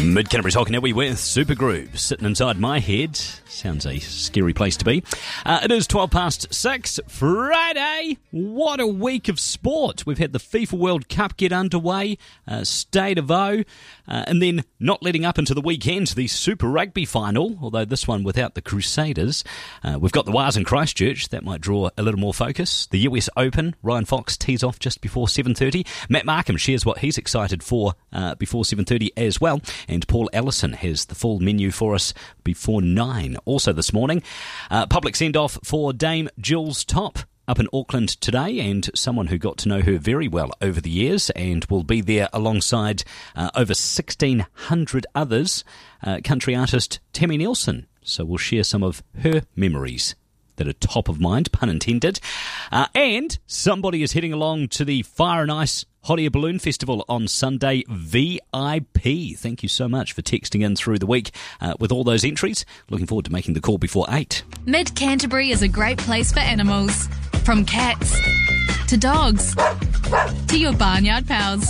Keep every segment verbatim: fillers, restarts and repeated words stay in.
Mid-Canterbury's Hokanui with Supergroove sitting inside my head. Sounds a scary place to be. Uh, it is twelve past six, Friday. What a week of sport. We've had the FIFA World Cup get underway, uh, State of O, uh, and then not letting up into the weekend, the Super Rugby final, although this one without the Crusaders. Uh, we've got the Wars in Christchurch. That might draw a little more focus. The U S Open, Ryan Fox tees off just before seven thirty. Matt Markham shares what he's excited for uh, before seven thirty as well. And Paul Ellison has the full menu for us before nine. Also this morning, uh, public send-off for Dame Jules Top up in Auckland today, and someone who got to know her very well over the years and will be there alongside uh, over sixteen hundred others, uh, country artist Tammy Nielsen. So we'll share some of her memories that are top of mind, pun intended. Uh, and somebody is heading along to the Fire and Ice Hot Air Balloon Festival on Sunday, V I P. Thank you so much for texting in through the week uh, with all those entries. Looking forward to making the call before eight. Mid-Canterbury is a great place for animals. From cats to dogs to your barnyard pals.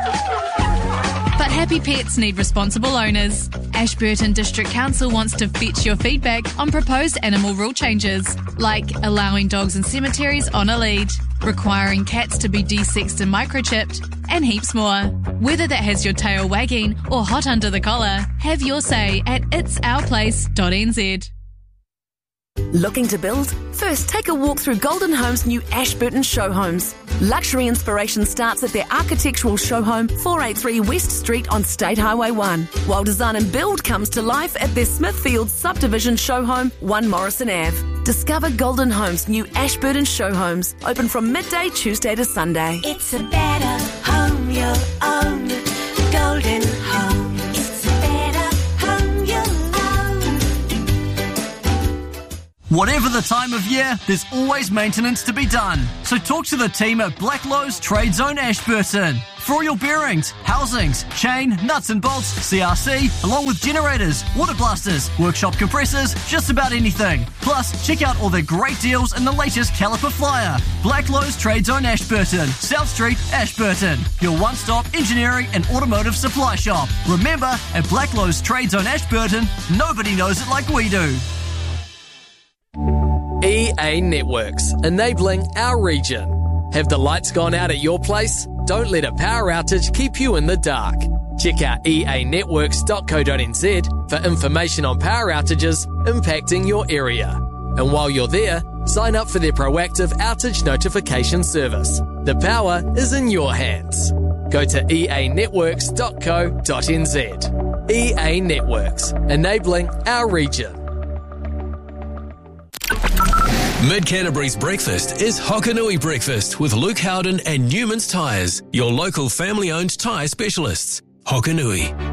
But happy pets need responsible owners. Ashburton District Council wants to fetch your feedback on proposed animal rule changes, like allowing dogs in cemeteries on a lead, requiring cats to be desexed and microchipped, and heaps more. Whether that has your tail wagging or hot under the collar, have your say at its our place dot n z. Looking to build? First, take a walk through Golden Homes' new Ashburton Show Homes. Luxury inspiration starts at their architectural show home, four eighty-three West Street on State Highway one, while design and build comes to life at their Smithfield Subdivision Show Home, one Morrison Avenue. Discover Golden Homes' new Ashburton Show Homes, open from midday Tuesday to Sunday. It's a better home you'll own. Golden Home. It's a better home you'll own. Whatever the time of year, there's always maintenance to be done. So talk to the team at Blacklowe's Trade Zone Ashburton. For all your bearings, housings, chain, nuts and bolts, C R C, along with generators, water blasters, workshop compressors, just about anything. Plus, check out all their great deals and the latest caliper flyer. Blacklowe's Trade Zone Ashburton, South Street, Ashburton. Your one-stop engineering and automotive supply shop. Remember, at Blacklowe's Trade Zone Ashburton, nobody knows it like we do. E A Networks, enabling our region. Have the lights gone out at your place? Don't let a power outage keep you in the dark. Check out e a networks dot co dot n z for information on power outages impacting your area. And while you're there, sign up for their proactive outage notification service. The power is in your hands. Go to e a networks dot co dot n z. E A Networks, enabling our region. Mid-Canterbury's breakfast is Hokanui Breakfast with Luke Howden and Newman's Tyres, your local family-owned tyre specialists. Hokanui.